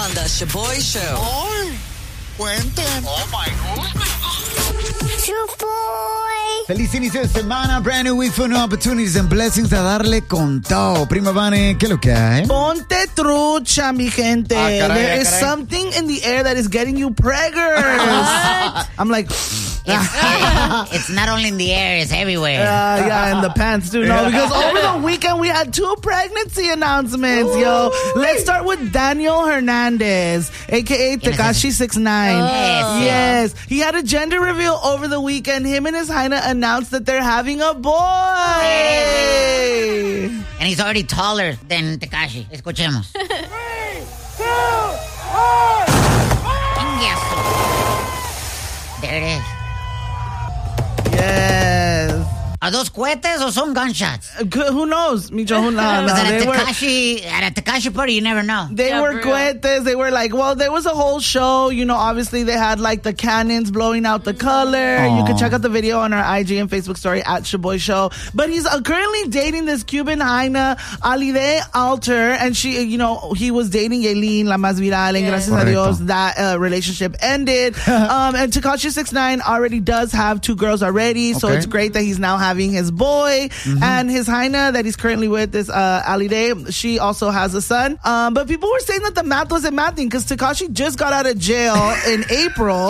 on the Shaboy Show. ¡Ay! Cuenten. Oh my goodness. Shaboy. Feliz inicio de semana, brand new week for new opportunities and blessings a darle con todo. Prima Vane, ¿qué es lo que hay? Ponte trucha, mi gente. There is something in the air that is getting you preggers. I'm like... It's not only in the air, it's everywhere. Yeah, in the pants too. No, because over the weekend we had 2 pregnancy announcements, yo. Let's start with Daniel Hernandez, a.k.a. Tekashi 6ix9ine. Yes. He had a gender reveal over the weekend. Him and his Jaina announced that they're having a boy. And he's already taller than Tekashi. Escuchemos. 3, 2, 1. There it is. Yes. ¿Are those cohetes or son gunshots? Who knows, Micho? At a Tekashi party, you never know. They were cohetes. They were like, well, there was a whole show. You know, obviously they had like the cannons blowing out the color. Aww. You can check out the video on our IG and Facebook story at Shaboy Show. But he's currently dating this Cuban Jaina, Alide Alter. And she, you know, he was dating Yailin, la más viral. And gracias a Dios, that relationship ended. And Tekashi 6ix9ine already does have 2 girls already. So it's great that he's now having his boy. And his Jaina that he's currently with, this Alide, she also has a son. But people were saying that the math wasn't mathing because Tekashi just got out of jail in April.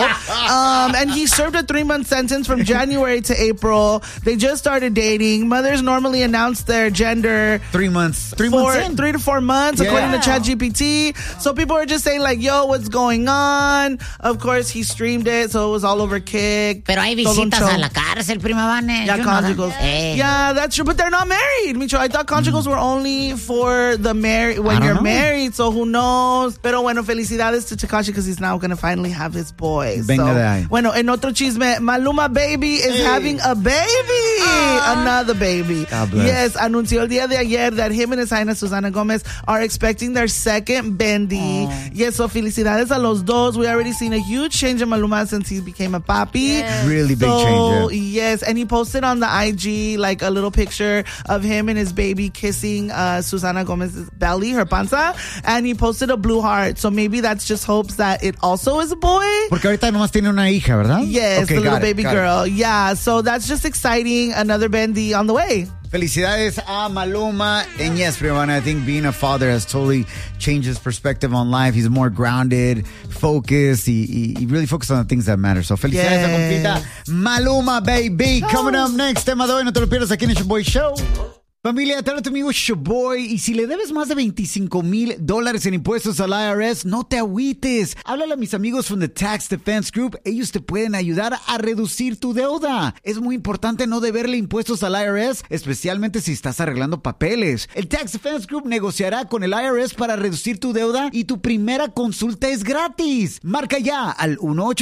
And he served a 3-month sentence from January to April. They just started dating. Mothers normally announce their gender 3 months. 3 months in? 3 to 4 months, according to ChatGPT. So people were just saying like, yo, what's going on? Of course, he streamed it, so it was all over Kick. Pero hay visitas a la cárcel, Prima Vane. Yeah, conjugals. Yeah, that's true. But they're not married, Micho. I thought conjugals were only for the when you're married. So who knows? Pero bueno, felicidades to Tekashi because he's now going to finally have his boy. Venga de ahí. Bueno, en otro chisme, Maluma Baby is having a baby. Another baby. God bless. Yes, anunció el día de ayer that him and his Jaina Susana Gomez are expecting their second bendy. Yes, so felicidades a los dos. We already seen a huge change in Maluma since he became a papi. Really big change. Yes, and he posted on the IG like a little picture of him and his baby kissing Susana Gomez's belly, her panza, and he posted a blue heart. So maybe that's just hopes that it also is a boy. Porque ahorita nomás tiene una hija, ¿verdad? Yes, the little baby girl. Yeah, so that's just exciting. Another bendy on the way. Felicidades a Maluma. And yes, Prima, I think being a father has totally changed his perspective on life. He's more grounded, focused. He really focused on the things that matter. So felicidades a compita Maluma, baby. Coming up next, tema de hoy. No te lo pierdas aquí en el Shaboy Show. Familia, te habla tu amigo Shaboy. Y si le debes más de $25,000 en impuestos al IRS, no te agüites. Háblale a mis amigos from the Tax Defense Group. Ellos te pueden ayudar a reducir tu deuda. Es muy importante no deberle impuestos al IRS, especialmente si estás arreglando papeles. El Tax Defense Group negociará con el IRS para reducir tu deuda y tu primera consulta es gratis. Marca ya al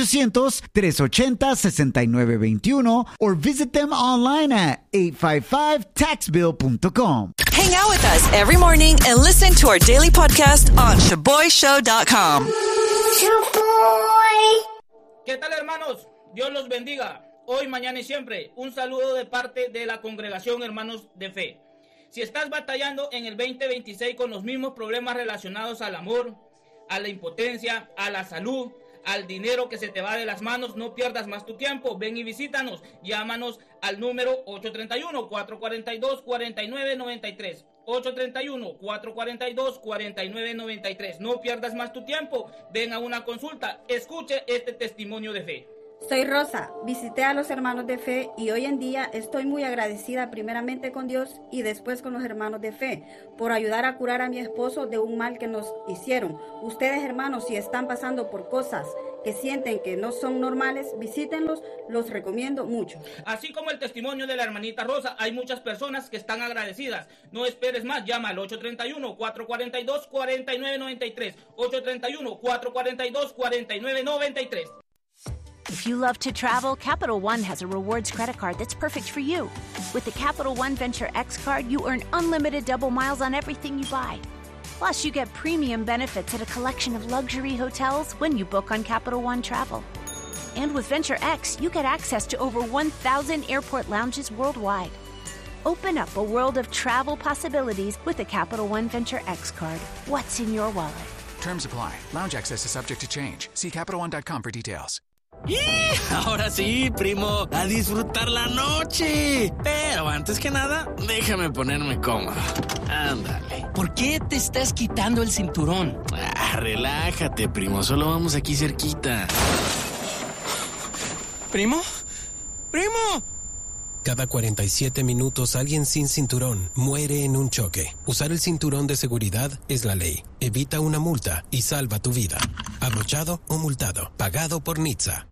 1-800-380-6921 or visit them online at 855taxbill.com. Hang out with us every morning and listen to our daily podcast on ShaboyShow.com. Shaboy. ¿Qué tal, hermanos? Dios los bendiga. Hoy, mañana y siempre. Un saludo de parte de la congregación Hermanos de Fe. Si estás batallando en el 2026 con los mismos problemas relacionados al amor, a la impotencia, a la salud, al dinero que se te va de las manos, no pierdas más tu tiempo. Ven y visítanos. Llámanos al número 831-442-4993. 831-442-4993. No pierdas más tu tiempo. Ven a una consulta. Escuche este testimonio de fe. Soy Rosa, visité a los hermanos de fe y hoy en día estoy muy agradecida primeramente con Dios y después con los hermanos de fe por ayudar a curar a mi esposo de un mal que nos hicieron. Ustedes, hermanos, si están pasando por cosas que sienten que no son normales, visítenlos, los recomiendo mucho. Así como el testimonio de la hermanita Rosa, hay muchas personas que están agradecidas. No esperes más, llama al 831-442-4993. 831-442-4993. If you love to travel, Capital One has a rewards credit card that's perfect for you. With the Capital One Venture X card, you earn unlimited double miles on everything you buy. Plus, you get premium benefits at a collection of luxury hotels when you book on Capital One Travel. And with Venture X, you get access to over 1,000 airport lounges worldwide. Open up a world of travel possibilities with the Capital One Venture X card. What's in your wallet? Terms apply. Lounge access is subject to change. See CapitalOne.com for details. ¡Y! Ahora sí, primo, a disfrutar la noche. Pero antes que nada, déjame ponerme cómodo. Ándale. ¿Por qué te estás quitando el cinturón? Relájate, primo, solo vamos aquí cerquita. ¿Primo? ¡Primo! Cada 47 minutos alguien sin cinturón muere en un choque. Usar el cinturón de seguridad es la ley. Evita una multa y salva tu vida. Abrochado o multado. Pagado por NHTSA.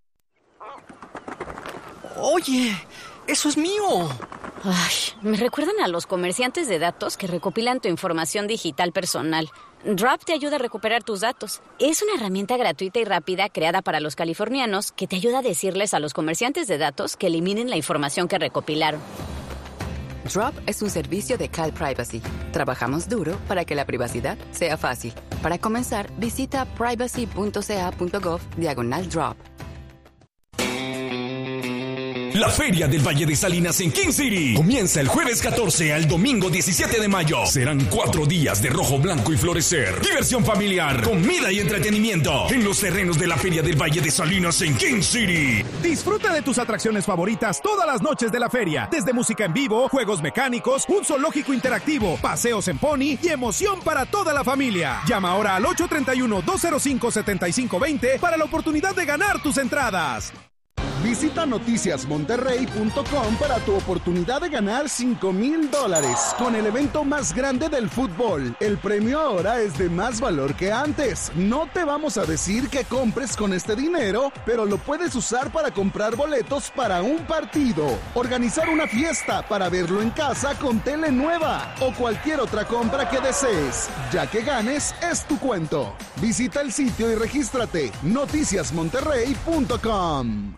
Oye, eso es mío. Ay, me recuerdan a los comerciantes de datos que recopilan tu información digital personal. Drop te ayuda a recuperar tus datos. Es una herramienta gratuita y rápida creada para los californianos que te ayuda a decirles a los comerciantes de datos que eliminen la información que recopilaron. Drop es un servicio de Cal Privacy. Trabajamos duro para que la privacidad sea fácil. Para comenzar, visita privacy.ca.gov/drop. La Feria del Valle de Salinas en King City comienza el jueves 14 al domingo 17 de mayo. Serán 4 días de rojo, blanco y florecer. Diversión familiar, comida y entretenimiento en los terrenos de la Feria del Valle de Salinas en King City. Disfruta de tus atracciones favoritas todas las noches de la feria. Desde música en vivo, juegos mecánicos, un zoológico interactivo, paseos en pony y emoción para toda la familia. Llama ahora al 831-205-7520 para la oportunidad de ganar tus entradas. Visita noticiasmonterrey.com para tu oportunidad de ganar $5,000 con el evento más grande del fútbol. El premio ahora es de más valor que antes. No te vamos a decir que compres con este dinero, pero lo puedes usar para comprar boletos para un partido, organizar una fiesta para verlo en casa con tele nueva o cualquier otra compra que desees. Ya que ganes, es tu cuento. Visita el sitio y regístrate. noticiasmonterrey.com.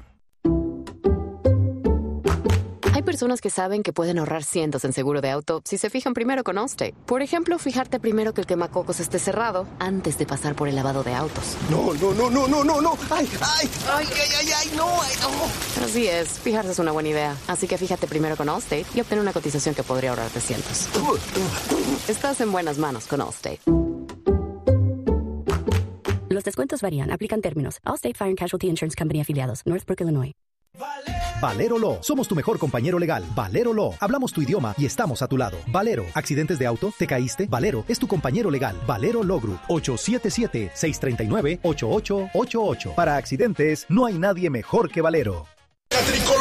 Hay personas que saben que pueden ahorrar cientos en seguro de auto si se fijan primero con Allstate. Por ejemplo, fijarte primero que el quemacocos esté cerrado antes de pasar por el lavado de autos. No. ¡Ay, no! Así es, fijarse es una buena idea. Así que fíjate primero con Allstate y obtén una cotización que podría ahorrarte cientos. Estás en buenas manos con Allstate. Los descuentos varían. Aplican términos. Allstate Fire and Casualty Insurance Company afiliados. Northbrook, Illinois. Valero Law. Somos tu mejor compañero legal. Valero Law. Hablamos tu idioma y estamos a tu lado. Valero. ¿Accidentes de auto? ¿Te caíste? Valero es tu compañero legal. Valero Law Group. 877-639-8888. Para accidentes, no hay nadie mejor que Valero. Tricoya